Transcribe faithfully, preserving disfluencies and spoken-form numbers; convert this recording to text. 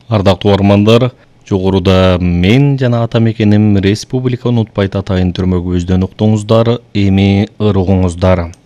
Ардактуу угармандар, жогоруда мен жана ата мекеним республика унутпайт атайын түрмөгүбүздөн уктуңуздар, эми ырыгыңыздар.